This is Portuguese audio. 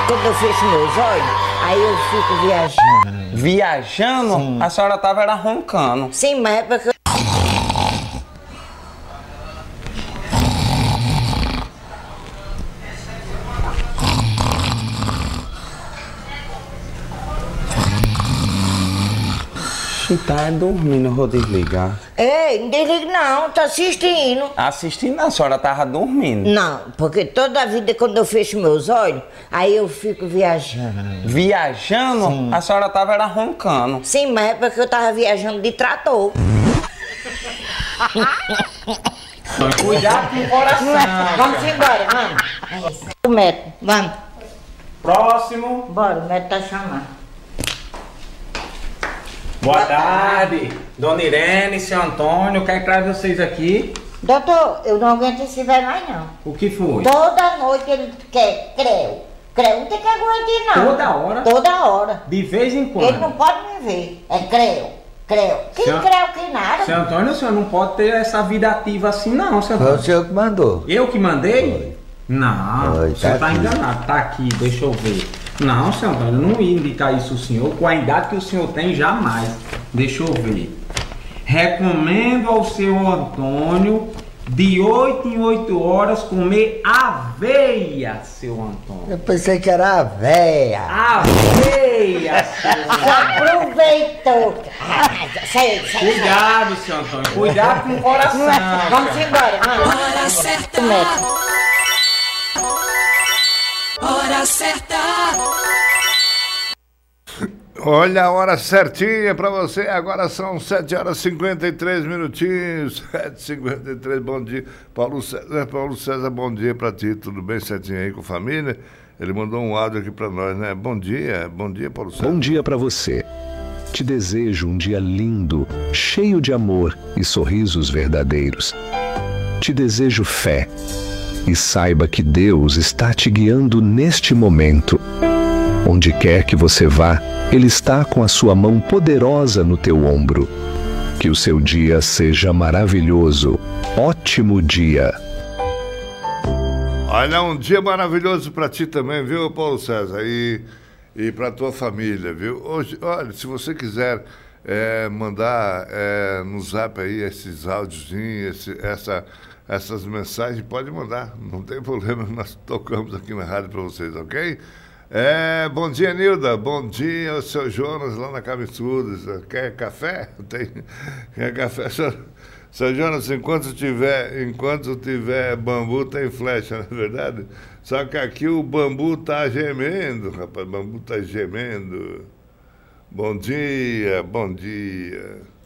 quando eu fecho meus olhos, aí eu fico viajando. Viajando? Sim. A senhora tava era roncando. Sim, mas é porque... Tá dormindo, eu vou desligar. Ei, não desligue não, tô assistindo. Assistindo? A senhora tava dormindo. Não, porque toda a vida quando eu fecho meus olhos, aí eu fico viajando. Viajando? Sim. A senhora tava era roncando. Sim, mas é porque eu tava viajando de trator. Cuidado com o coração. Vamos embora, vamos. O médico, vamos. Próximo. Bora, o médico tá chamando. Boa tarde, Dona Irene, seu Antônio, quer que traz vocês aqui? Doutor, eu não aguento esse velho mais não. O que foi? Toda noite ele quer creu. Creu não tem que aguentar não. Toda hora? Toda hora. De vez em quando? Ele não pode me ver. É creu. Creu. Que creu que nada. Seu Antônio, o senhor não pode ter essa vida ativa assim não, seu Antônio. Foi o senhor que mandou. Eu que mandei? Foi. Não, Foi, o senhor tá aqui. enganado. Tá aqui, deixa eu ver. Não, seu Antônio, eu não ia indicar isso ao senhor. Com a idade que o senhor tem, jamais. Deixa eu ver. Recomendo ao seu Antônio, de 8 em 8 horas, comer aveia, seu Antônio. Eu pensei que era a véia. Aveia, seu Antônio. Aproveitou. Sei. Cuidado, seu Antônio. Cuidado com o coração. Vamos embora, vamos. Hora certa. O médico. Hora certa. Olha a hora certinha pra você, agora são 7 horas e 53 minutinhos, 7h53, bom dia. Paulo César, bom dia pra ti, tudo bem certinho aí com a família? Ele mandou um áudio aqui pra nós, né? Bom dia, Paulo César. Bom dia pra você. Te desejo um dia lindo, cheio de amor e sorrisos verdadeiros. Te desejo fé e saiba que Deus está te guiando neste momento. Onde quer que você vá, Ele está com a sua mão poderosa no teu ombro. Que o seu dia seja maravilhoso. Ótimo dia. Olha, um dia maravilhoso pra ti também, viu, Paulo César? E pra tua família, viu? Hoje, olha, se você quiser mandar no zap aí esses áudiozinhos, essas mensagens, pode mandar. Não tem problema, nós tocamos aqui na rádio pra vocês, ok? Bom dia, Nilda. Bom dia ao seu Jonas lá na Cabeçudas. Quer café? Quer café? Seu Jonas, enquanto tiver bambu, tem flecha, não é verdade? Só que aqui o bambu tá gemendo, rapaz. O bambu tá gemendo. Bom dia, bom dia.